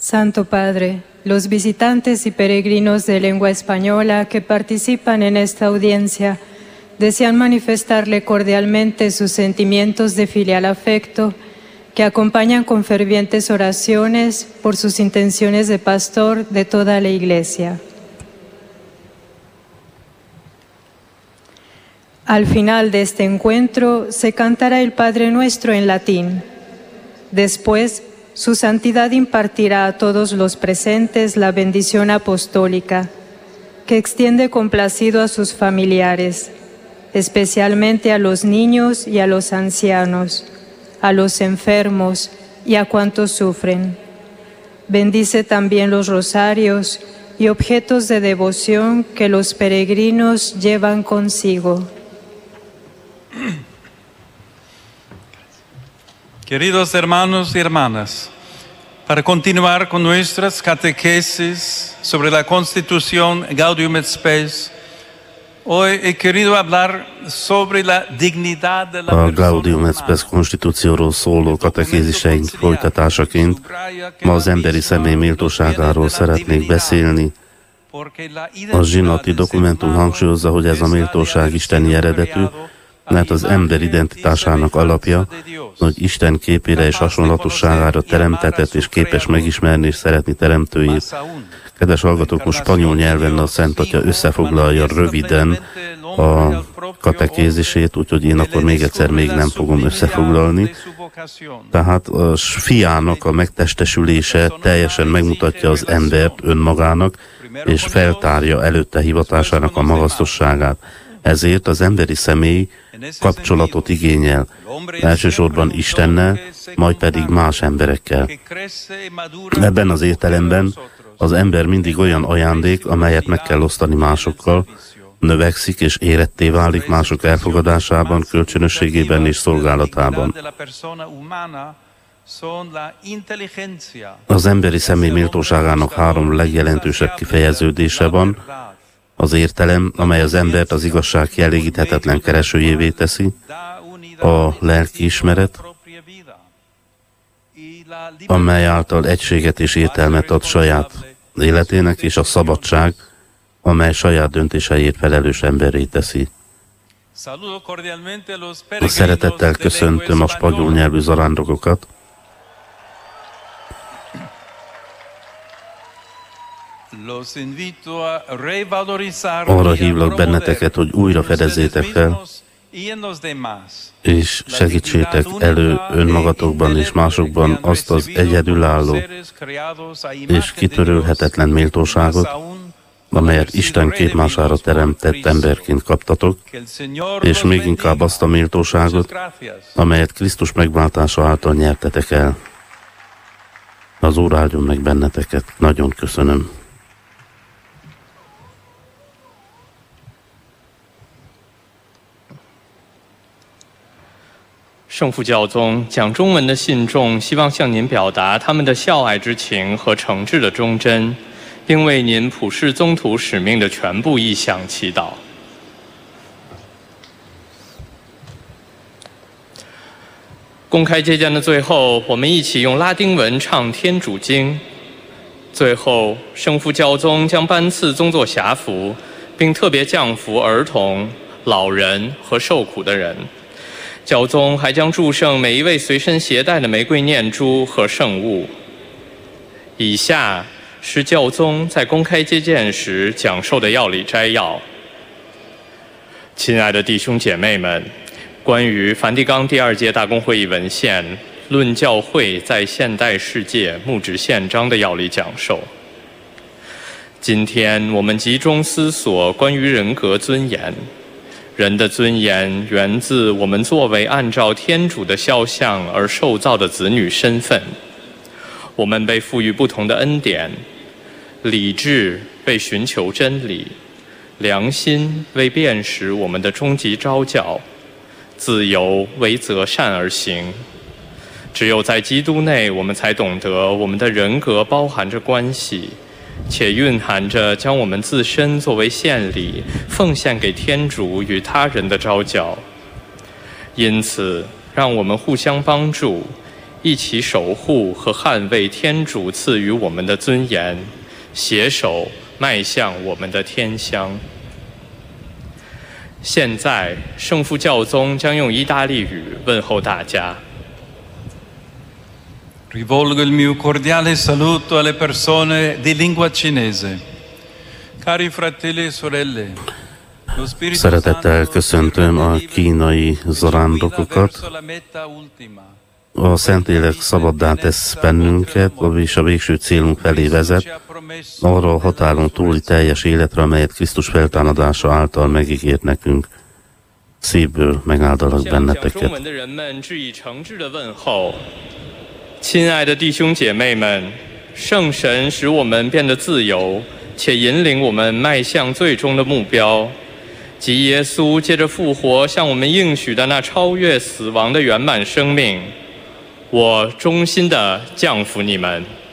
Santo Padre, los visitantes y peregrinos de lengua española que participan en esta audiencia desean manifestarle cordialmente sus sentimientos de filial afecto que acompañan con fervientes oraciones por sus intenciones de pastor de toda la Iglesia. Al final de este encuentro se cantará el Padre Nuestro en latín. Después, Su Santidad impartirá a todos los presentes la bendición apostólica, que extiende complacido a sus familiares, especialmente a los niños y a los ancianos, a los enfermos y a cuantos sufren. Bendice también los rosarios y objetos de devoción que los peregrinos llevan consigo. Queridos hermanos y hermanas, para continuar con nuestras catequesis sobre la Constitución Gaudium et Spes, hoy he querido hablar sobre la dignidad de la A Gaudium et Spes konstitúcióról szóló katekéziseink folytatásaként ma az emberi személy méltóságáról szeretnék beszélni. A zsinati dokumentum hangsúlyozza, hogy ez a méltóság isteni eredetű, mert az ember identitásának alapja, hogy Isten képére és hasonlatosságára teremtetett és képes megismerni és szeretni teremtőjét. Kedves hallgatók, most spanyol nyelven a Szent Atya összefoglalja röviden a katekézisét, úgyhogy én akkor még egyszer még nem fogom összefoglalni. Tehát a fiának a megtestesülése teljesen megmutatja az embert önmagának, és feltárja előtte hivatásának a magasztosságát. Ezért az emberi személy kapcsolatot igényel, elsősorban Istennel, majd pedig más emberekkel. Ebben az értelemben az ember mindig olyan ajándék, amelyet meg kell osztani másokkal, növekszik és éretté válik mások elfogadásában, kölcsönösségében és szolgálatában. Az emberi személy méltóságának három legjelentősebb kifejeződése van: az értelem, amely az embert az igazság kielégíthetetlen keresőjévé teszi, a lelkiismeret, amely által egységet és értelmet ad saját életének, és a szabadság, amely saját döntéseiért felelős emberré teszi. Szeretettel köszöntöm a spanyol nyelvű zarándokokat. Arra hívlak benneteket, hogy újra fedezzétek fel, és segítsétek elő önmagatokban és másokban azt az egyedülálló és kitörölhetetlen méltóságot, amelyet Isten képmására teremtett emberként kaptatok, és még inkább azt a méltóságot, amelyet Krisztus megváltása által nyertetek el. Az Úr áldjon meg benneteket. Nagyon köszönöm. 圣父教宗讲中文的信众希望向您表达他们的孝爱之情和诚挚的忠贞，并为您普世宗徒使命的全部意向祈祷。公开接见的最后，我们一起用拉丁文唱天主经。最后，圣父教宗将颁赐宗座辖服，并特别降服儿童、老人和受苦的人。 教宗还将祝圣每一位随身携带的玫瑰念珠和圣物。以下是教宗在公开接见时讲授的要理摘要。亲爱的弟兄姐妹们，关于梵蒂冈第2届大公会议文献《论教会在现代世界牧职宪章》的要理讲授。今天我们集中思索关于人格尊严。 人的尊严源自我们作为按照天主的肖像而受造的子女身份。我们被赋予不同的恩典：理智为寻求真理，良心为辨识我们的终极召叫，自由为择善而行。只有在基督内，我们才懂得我们的人格包含着关系。 且蕴含着将我们自身作为献礼奉献给天主与他人的召叫，因此，让我们互相帮助， 一起守护和捍卫天主赐予我们的尊严，携手迈向我们的天乡。现在，圣父教宗将用意大利语问候大家。 Rivolgo il mio cordiale saluto alle persone di lingua cinese. Cari fratelli e sorelle, lo Spirito Szeretettel köszöntöm a kínai zarándokokat. A Szentlélek szabaddá tesz bennünket, és a végső célunk felé vezet, arra a határon túli teljes életre, amelyet Krisztus feltámadása által megígért nekünk. Szívből megáldalak benneteket. 亲爱的弟兄姐妹们，圣神使我们变得自由，且引领我们迈向最终的目标，即耶稣借着复活向我们应许的那超越死亡的圆满生命。我衷心地降服你们。